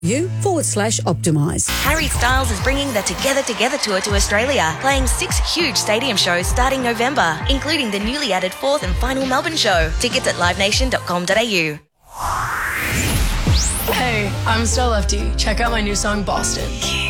u/optimise. Harry Styles is bringing the Together Together tour to Australia, playing 6 huge stadium shows starting November, including the newly added 4th and final Melbourne show. Tickets at livenation.com.au. Hey, I'm Stella Lefty. Check out my new song, Boston.